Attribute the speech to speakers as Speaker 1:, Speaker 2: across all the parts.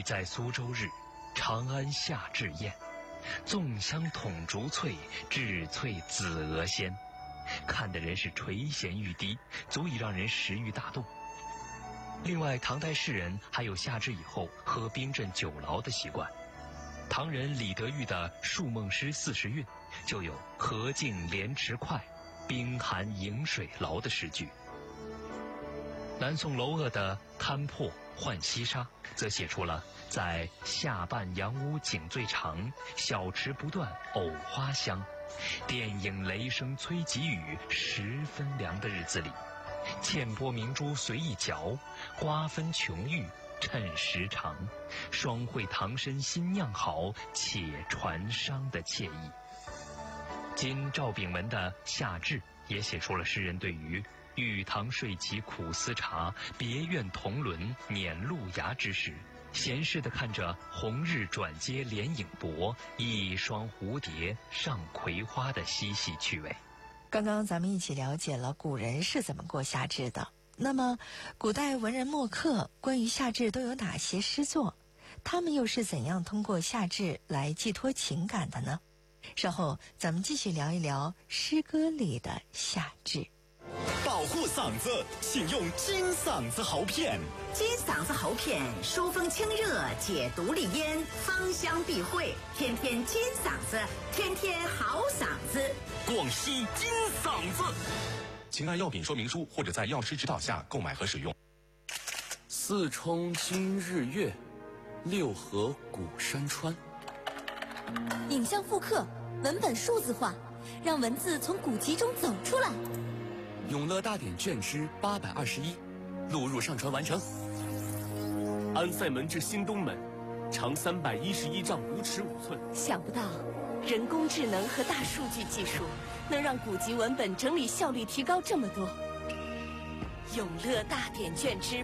Speaker 1: 意在苏州日，长安夏至宴。粽香筒竹脆，稚翠紫娥鲜。看的人是垂涎欲滴，足以让人食欲大动。另外，唐代士人还有夏至以后喝冰镇酒醪的习惯。唐人李德裕的《述梦诗40韵》就有“荷尽莲池快，冰寒饮水醪”的诗句。南宋娄鹗的《勘破浣溪沙》则写出了在夏半阳屋景最长，小池不断藕花香，电影雷声催急雨，十分凉的日子里，茜波明珠随意嚼，瓜分琼玉趁时长，双会唐参新酿好，且传觞的惬意。今赵秉文的《夏至》也写出了诗人对于玉堂睡起苦思茶，别院同轮碾露芽之时，闲适地看着红日转接连影薄，一双蝴蝶上葵花的嬉戏趣味。
Speaker 2: 刚刚咱们一起了解了古人是怎么过夏至的。那么古代文人墨客关于夏至都有哪些诗作？他们又是怎样通过夏至来寄托情感的呢？稍后咱们继续聊一聊诗歌里的夏至。
Speaker 3: 保护嗓子，请用金嗓子喉片。
Speaker 4: 金嗓子喉片疏风清热，解毒利咽，芳香避秽，天天金嗓子，天天好嗓子。
Speaker 3: 广西金嗓子。
Speaker 5: 请按药品说明书或者在药师指导下购买和使用。
Speaker 6: 四冲今日月，六合古山川。
Speaker 7: 影像复刻，文本数字化，让文字从古籍中走出来。
Speaker 6: 永乐大典卷之821，录入上传完成。安塞门至新东门，长311丈5尺5寸。
Speaker 8: 想不到，人工智能和大数据技术能让古籍文本整理效率提高这么多。永乐大典卷之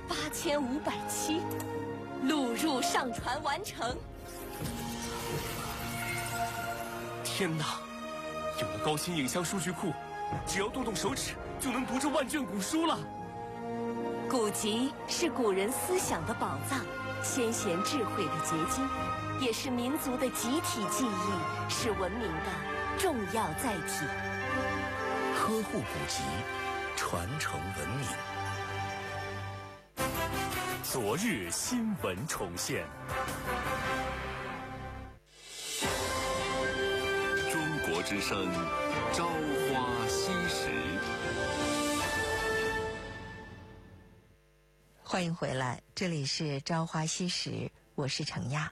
Speaker 8: 8507，录入上传完成。
Speaker 6: 天哪！有了高新影像数据库，只要动动手指就能读这万卷古书了。
Speaker 8: 古籍是古人思想的宝藏，先贤智慧的结晶，也是民族的集体记忆，是文明的重要载体。
Speaker 3: 呵护古籍，传承文明。
Speaker 6: 昨日新闻重现。
Speaker 9: 中国之声，朝花夕拾。
Speaker 2: 欢迎回来，这里是朝花夕拾，我是程亚。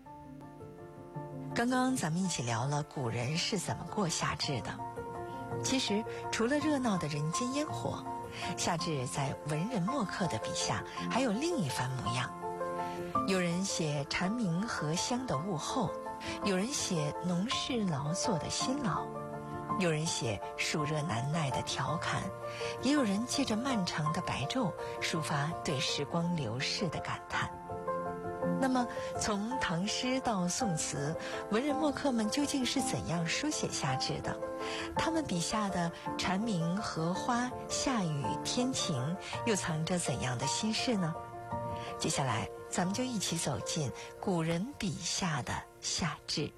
Speaker 2: 刚刚咱们一起聊了古人是怎么过夏至的。其实除了热闹的人间烟火，夏至在文人墨客的笔下还有另一番模样。有人写蝉鸣荷香的物候，有人写农事劳作的辛劳，有人写暑热难耐的调侃，也有人借着漫长的白昼抒发对时光流逝的感叹。那么从唐诗到宋词，文人墨客们究竟是怎样书写夏至的？他们笔下的蝉鸣、荷花、夏雨、天晴又藏着怎样的心事呢？接下来咱们就一起走进古人笔下的夏至。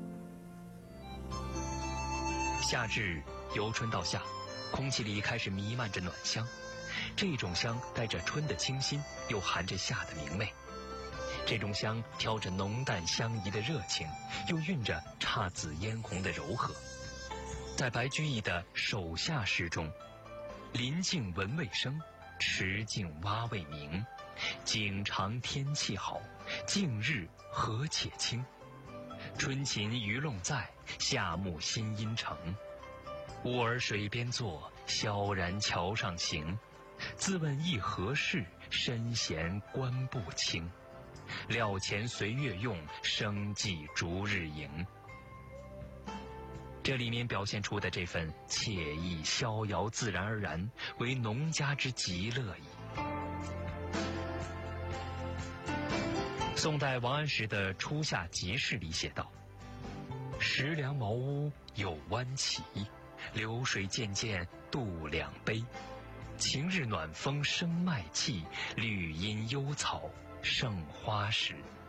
Speaker 1: 夏至由春到夏，空气里开始弥漫着暖香，这种香带着春的清新，又含着夏的明媚。这种香挑着浓淡相宜的热情，又蕴着姹紫嫣红的柔和。在白居易的《守夏》诗中，林静闻未生，池静蛙未鸣，景长天气好，近日荷且清。春禽鱼龙在，夏木新阴成。吾儿水边坐，萧然桥上行。自问亦何事，身闲观不清。料钱随月用，生计逐日盈。这里面表现出的这份惬意逍遥自然而然，为农家之极乐矣。宋代王安石的《初夏集市》里写道：石梁茅屋有弯起，流水渐渐渡两杯。晴日暖风生麦气，绿阴幽草生花时。